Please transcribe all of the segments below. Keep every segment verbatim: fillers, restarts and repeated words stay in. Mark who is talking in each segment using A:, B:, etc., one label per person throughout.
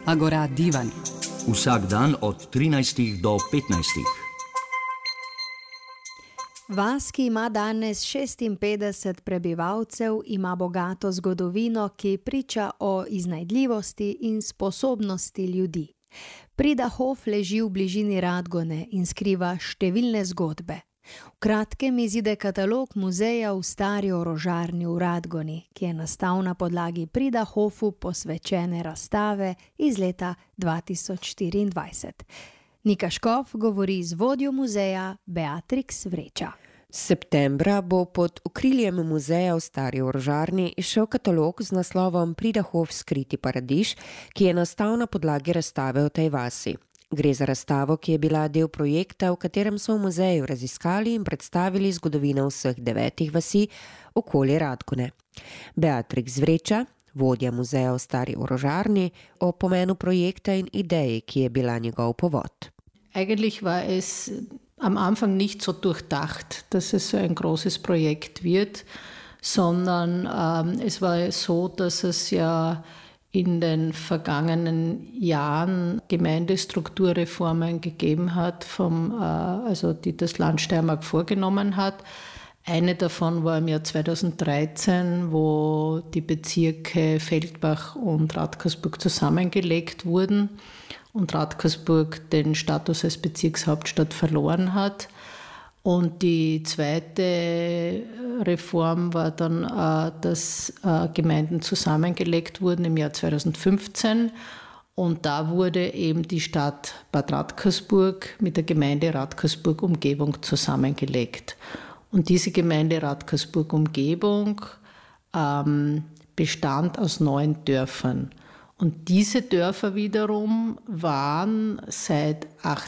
A: Agora Divan.
B: Vsak dan od trinajstih do petnajstih.
C: Vas, ki ima danes šestinpetdeset prebivalcev, ima bogato zgodovino, ki priča o iznajdljivosti in sposobnosti ljudi. Pridahof leži v bližini Radgone in skriva številne zgodbe. V kratkem izide katalog muzeja v stari orožarni v Radgoni, ki je nastal na podlagi Pridahofu posvečene razstave iz leta dva tisoč štiriindvajset. Nika Škof govori z vodjo muzeja Beatrix Vreča.
D: Septembra bo pod okriljem muzeja v stari orožarni izšel katalog z naslovom Pridahov skriti paradiž, ki je nastal na podlagi razstave o tej vasi. Gre za razstavo, ki je bila del projekta, v katerem so v muzeju raziskali in predstavili zgodovino vseh devetih vasi okoli Radgone. Beatrix Vreča, vodja muzeja v stari orožarni, o pomenu projekta in ideji, ki je bila njegov povod.
E: Eigentlich war es am Anfang nicht so durchdacht, dass es so ein großes Projekt wird, sondern ähm, es war so, dass es ja in den vergangenen Jahren Gemeindestrukturreformen gegeben hat, vom, äh, also die das Land Steiermark vorgenommen hat. Eine davon war im Jahr zweitausenddreizehn, wo die Bezirke Feldbach und Radkersburg zusammengelegt wurden und Radkersburg den Status als Bezirkshauptstadt verloren hat. Und die zweite Reform war dann, dass Gemeinden zusammengelegt wurden im Jahr zweitausendfünfzehn. Und da wurde eben die Stadt Bad Radkersburg mit der Gemeinde Radkersburg-Umgebung zusammengelegt. Und diese Gemeinde Radkersburg-Umgebung ähm, bestand aus neun Dörfern. Und diese Dörfer wiederum waren seit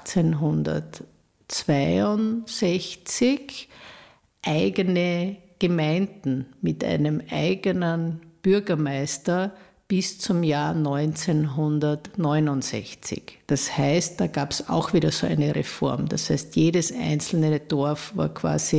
E: achtzehnhundertzweiundsechzig eigene Gemeinden mit einem eigenen Bürgermeister bis zum Jahr neunzehnhundertneunundsechzig. Das heißt, da gab es auch wieder so eine Reform. Das heißt, jedes einzelne Dorf war quasi